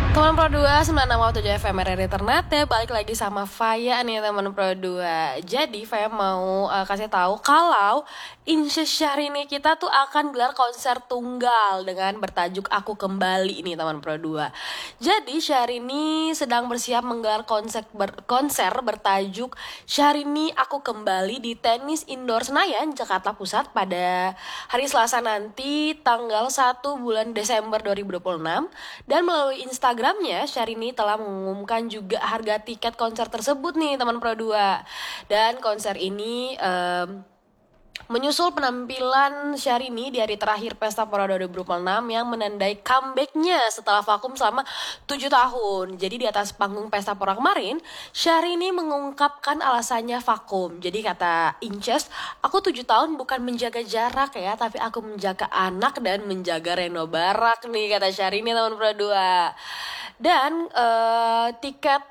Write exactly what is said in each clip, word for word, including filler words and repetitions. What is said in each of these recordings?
Teman Pro dua sembilan enam tujuh F M R R I Ternate, balik lagi sama Faya nih teman Pro dua. Jadi Faya mau uh, kasih tahu kalau Inces Syahrini kita tuh akan gelar konser tunggal dengan bertajuk Aku Kembali nih teman Pro dua. Jadi Syahrini sedang bersiap menggelar konser ber, konser bertajuk Syahrini Aku Kembali di Tenis Indoor Senayan, Jakarta Pusat pada hari Selasa nanti tanggal satu bulan Desember dua ribu dua puluh enam. Dan melalui Instagramnya, Syahrini telah mengumumkan juga harga tiket konser tersebut nih teman Pro dua. Dan konser ini um, menyusul penampilan Syahrini di hari terakhir Pesta Pora dua ribu dua puluh enam yang menandai comebacknya setelah vakum selama tujuh tahun. Jadi di atas panggung Pesta Pora kemarin, Syahrini mengungkapkan alasannya vakum. Jadi kata Inces, aku tujuh tahun bukan menjaga jarak ya, tapi aku menjaga anak dan menjaga Reno Barak nih, kata Syahrini teman Pro dua. Dan uh, tiket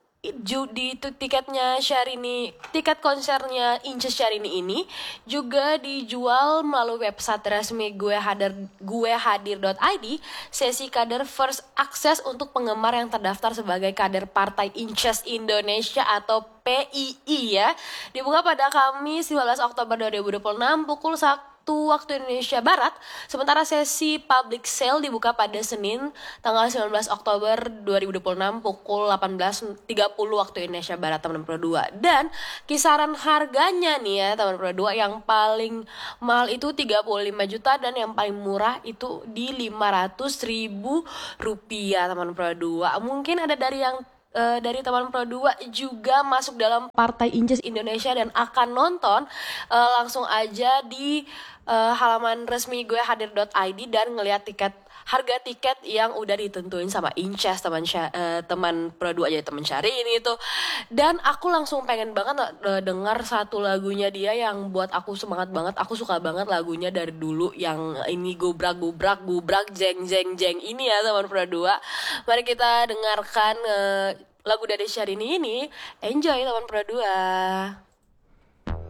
Ju, di itu tiketnya Syahrini, tiket konsernya Inces Syahrini ini juga dijual melalui website resmi gue hadir gue hadir dot i d. Sesi kader first access untuk penggemar yang terdaftar sebagai kader Partai Inces Indonesia atau P I I ya, dibuka pada Kamis lima belas Oktober dua ribu dua puluh enam pukul satu waktu Indonesia Barat. Sementara sesi public sale dibuka pada Senin tanggal sembilan belas Oktober dua ribu dua puluh enam pukul delapan belas tiga puluh waktu Indonesia Barat teman Pro dua. Dan kisaran harganya nih ya teman Pro dua, yang paling mahal itu tiga puluh lima juta dan yang paling murah itu di lima ratus ribu rupiah teman Pro dua. Mungkin ada dari yang Uh, dari teman Pro dua juga masuk dalam Partai Inces Indonesia dan akan nonton, uh, langsung aja di uh, halaman resmi gue hadir dot i d dan ngelihat tiket, harga tiket yang udah ditentuin sama Inces teman uh, teman Pro dua aja, teman Syahrini itu. Dan aku langsung pengen banget uh, dengar satu lagunya dia yang buat aku semangat banget. Aku suka banget lagunya dari dulu, yang ini gubrak gubrak gubrak jeng jeng jeng ini ya teman Pro dua. Mari kita dengarkan uh, lagu dari Syahrini ini. Enjoy teman Pro dua.